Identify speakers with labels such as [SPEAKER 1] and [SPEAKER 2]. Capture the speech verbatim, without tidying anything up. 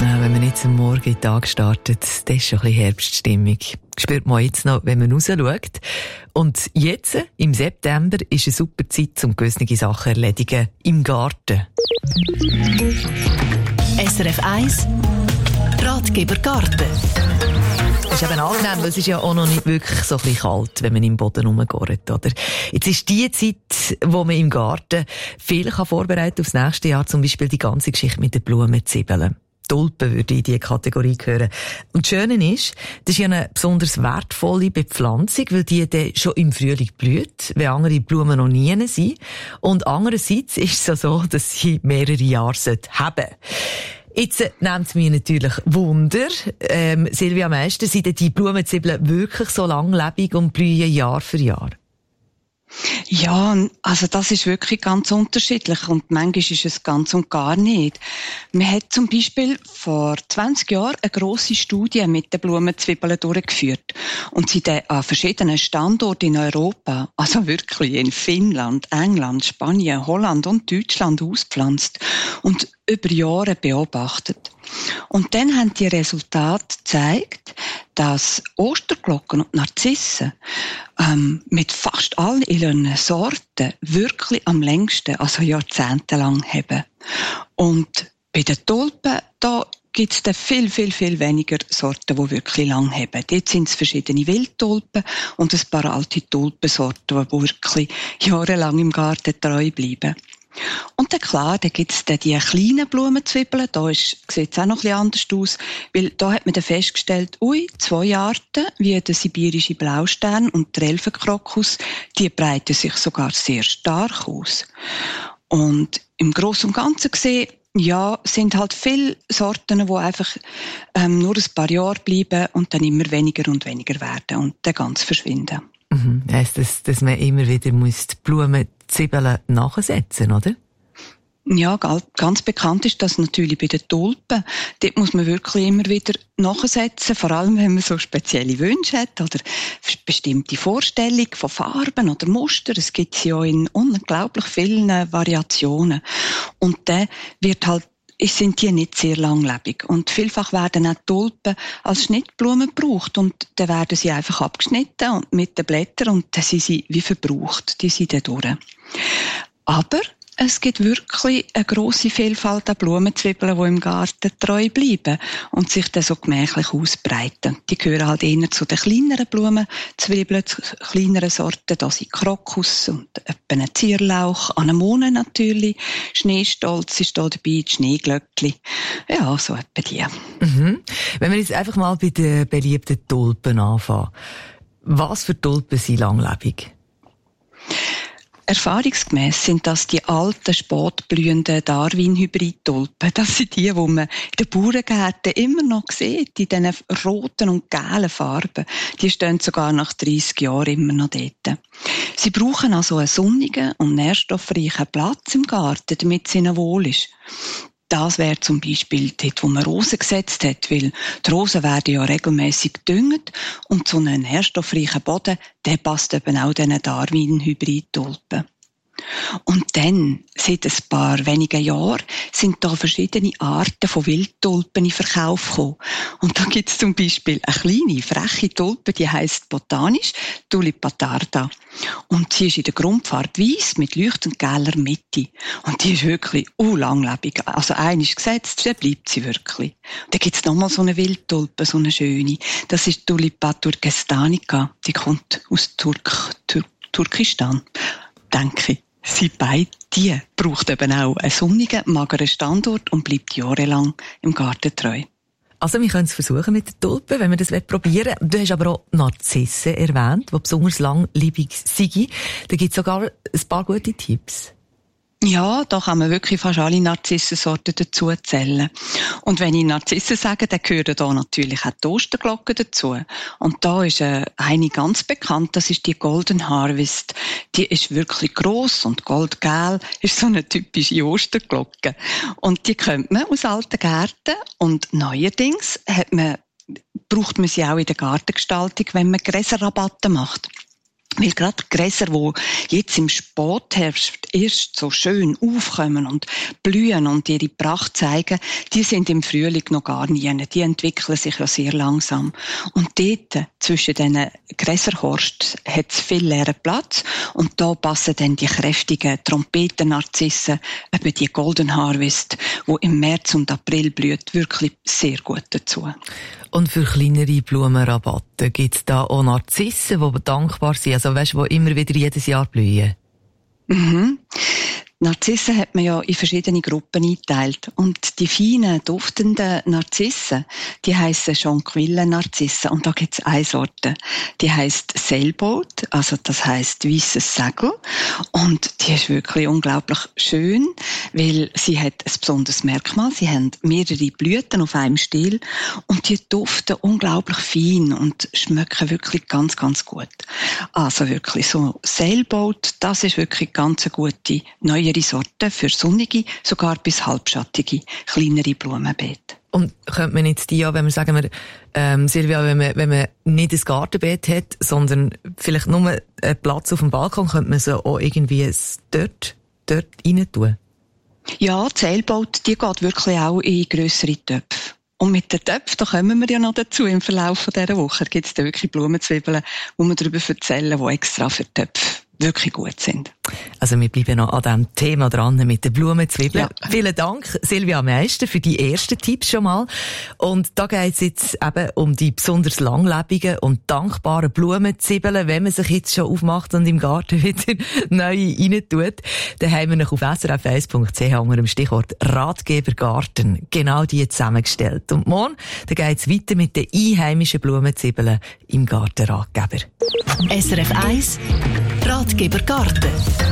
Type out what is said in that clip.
[SPEAKER 1] Ja, wenn man jetzt am Morgen in den Tag startet, das ist schon ein bisschen Herbststimmung. Spürt man jetzt noch, wenn man rausschaut. Und jetzt, im September, ist eine super Zeit, um gewisse Sachen zu erledigen im Garten.
[SPEAKER 2] S R F eins Ratgeber Garten.
[SPEAKER 1] Das ist eben angenehm, weil es ist ja auch noch nicht wirklich so ein bisschen kalt, wenn man im Boden rumgeht, oder? Jetzt ist die Zeit, wo man im Garten viel kann vorbereiten aufs nächste Jahr, zum Beispiel die ganze Geschichte mit den Blumenzwiebeln. Tulpen würde in diese Kategorie gehören. Und das Schöne ist, das ist ja eine besonders wertvolle Bepflanzung, weil die dann schon im Frühling blüht, wenn andere Blumen noch nie sind. Und andererseits ist es so, dass sie mehrere Jahre haben sollten. Jetzt äh, nimmt es mich natürlich Wunder, ähm, Silvia Meister, sind die Blumenzwiebeln wirklich so langlebig und blühen Jahr für Jahr?
[SPEAKER 3] Ja, also das ist wirklich ganz unterschiedlich und manchmal ist es ganz und gar nicht. Man hat zum Beispiel vor zwanzig Jahren eine grosse Studie mit den Blumenzwiebeln durchgeführt und sie dann an verschiedenen Standorten in Europa, also wirklich in Finnland, England, Spanien, Holland und Deutschland auspflanzt und über Jahre beobachtet. Und dann haben die Resultate gezeigt, dass Osterglocken und Narzissen ähm, mit fast allen ihren Sorten wirklich am längsten, also jahrzehntelang haben. Und bei den Tulpen, da gibt es dann viel, viel, viel weniger Sorten, die wirklich lang haben. Dort sind es verschiedene Wildtulpen und ein paar alte Tulpensorten, die wirklich jahrelang im Garten treu bleiben. Und dann klar, da gibt's dann die kleinen Blumenzwiebeln, da ist, sieht's auch noch ein bisschen anders aus, weil da hat man dann festgestellt, ui, zwei Arten, wie der sibirische Blaustern und der Elfenkrokus, die breiten sich sogar sehr stark aus. Und im Großen und Ganzen gesehen, ja, sind halt viele Sorten, die einfach ähm, nur ein paar Jahre bleiben und dann immer weniger und weniger werden und dann ganz verschwinden.
[SPEAKER 1] Mhm. Heisst das, dass man immer wieder muss die Blumenzwiebeln nachsetzen, oder?
[SPEAKER 3] Ja, ganz bekannt ist das natürlich bei den Tulpen. Dort muss man wirklich immer wieder nachsetzen, vor allem wenn man so spezielle Wünsche hat oder bestimmte Vorstellungen von Farben oder Mustern. Es gibt sie ja in unglaublich vielen Variationen. Und dann wird halt sind die nicht sehr langlebig. Und vielfach werden auch Tulpen als Schnittblumen gebraucht und dann werden sie einfach abgeschnitten und mit den Blättern und dann sind sie wie verbraucht, die sind dann durch. Aber es gibt wirklich eine grosse Vielfalt an Blumenzwiebeln, die im Garten treu bleiben und sich dann so gemächlich ausbreiten. Die gehören halt eher zu den kleineren Blumenzwiebeln, zu kleineren Sorten. Da sind Krokus und ein Zierlauch, Anemone natürlich, Schneestolz ist da dabei, die Schneeglöckli. Ja, so etwa die.
[SPEAKER 1] Mhm. Wenn wir jetzt einfach mal bei den beliebten Tulpen anfangen. Was für Tulpen sind langlebig?
[SPEAKER 3] Erfahrungsgemäss sind das die alten, spätblühenden Darwin-Hybrid-Tulpen. Das sind die, die man in den Bauerngärten immer noch sieht, in diesen roten und gelben Farben. Die stehen sogar nach dreissig Jahren immer noch dort. Sie brauchen also einen sonnigen und nährstoffreichen Platz im Garten, damit es ihnen wohl ist. Das wäre zum Beispiel dort, wo man Rosen gesetzt hat, weil die Rosen werden ja regelmässig gedüngt und so einen nährstoffreichen Boden, der passt eben auch diesen Darwin-Hybrid-Tulpen. Und dann, seit ein paar wenigen Jahren, sind da verschiedene Arten von Wildtulpen in Verkauf gekommen. Und da gibt es zum Beispiel eine kleine, freche Tulpe, die heisst botanisch Tulipa tarda. Und sie ist in der Grundfarbe weiss mit leuchtend gelber Mitte. Und die ist wirklich unlanglebig. Also einmal gesetzt, dann bleibt sie wirklich. Und dann gibt es nochmal so eine Wildtulpe, so eine schöne. Das ist Tulipa turkestanica. Die kommt aus Turk, Tur- Turkistan, denke ich. Sie beide, die braucht eben auch einen sonnigen, mageren Standort und bleibt jahrelang im Garten treu.
[SPEAKER 1] Also wir können es versuchen mit den Tulpen, wenn wir das probieren wollen. Du hast aber auch Narzissen erwähnt, die besonders langlebig sind. Da gibt es sogar ein paar gute Tipps.
[SPEAKER 3] Ja, da kann man wirklich fast alle Narzissensorten dazu zählen. Und wenn ich Narzissen sage, dann gehören da natürlich auch die Osterglocken dazu. Und da ist äh, eine ganz bekannt, das ist die Golden Harvest. Die ist wirklich gross und goldgelb, ist so eine typische Osterglocke. Und die kennt man aus alten Gärten. Und neuerdings hat man, braucht man sie auch in der Gartengestaltung, wenn man Gräserrabatte macht. Weil gerade Gräser, die jetzt im Spätherbst erst so schön aufkommen und blühen und ihre Pracht zeigen, die sind im Frühling noch gar nie. Die entwickeln sich ja sehr langsam. Und dort, zwischen diesen Gräserhorst, hat es viel leeren Platz. Und da passen dann die kräftigen Trompeten-Narzissen, eben die Golden Harvest, die im März und April blüht, wirklich sehr gut dazu.
[SPEAKER 1] Und für kleinere Blumenrabatte gibt es da auch Narzissen, die dankbar sind, also weißt, die immer wieder jedes Jahr blühen?
[SPEAKER 3] Mhm. Narzissen hat man ja in verschiedene Gruppen eingeteilt. Und die feinen, duftenden Narzissen, die heissen Jonquille-Narzissen. Und da gibt es eine Sorte. Die heisst Sailboat, also das heisst weisses Segel. Und die ist wirklich unglaublich schön, weil sie hat ein besonderes Merkmal. Sie haben mehrere Blüten auf einem Stiel und die duften unglaublich fein und schmecken wirklich ganz, ganz gut. Also wirklich so Sailboat, das ist wirklich ganz eine gute, neuere Sorte für sonnige, sogar bis halbschattige, kleinere Blumenbeete.
[SPEAKER 1] Und könnte man jetzt die auch, wenn wir sagen, wir, ähm, Silvia, wenn man, wenn man nicht ein Gartenbeet hat, sondern vielleicht nur einen Platz auf dem Balkon, könnte man sie auch irgendwie dort, dort rein tun? Ja,
[SPEAKER 3] die Sailboat, die geht wirklich auch in grössere Töpfe. Und mit den Töpfen, da kommen wir ja noch dazu im Verlauf dieser Woche, gibt es da wirklich Blumenzwiebeln, wo wir darüber erzählen, die extra für Töpfe wirklich gut sind.
[SPEAKER 1] Also wir bleiben noch an diesem Thema dran mit den Blumenzwiebeln. Ja. Vielen Dank, Silvia Meister, für die ersten Tipps schon mal. Und da geht es jetzt eben um die besonders langlebigen und dankbaren Blumenzwiebeln, wenn man sich jetzt schon aufmacht und im Garten wieder neue reintut. Dann haben wir noch auf s r f eins punkt c h unter dem Stichwort Ratgeber Garten genau die zusammengestellt. Und morgen geht es weiter mit den einheimischen Blumenzwiebeln im Gartenratgeber.
[SPEAKER 2] S R F eins Ratgeber Garten.